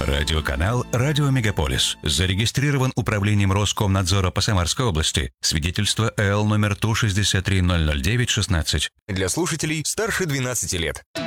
Радиоканал «Радио Мегаполис». Зарегистрирован Управлением Роскомнадзора по Самарской области. Свидетельство ЭЛ номер 163-009-16. Для слушателей старше 12 лет.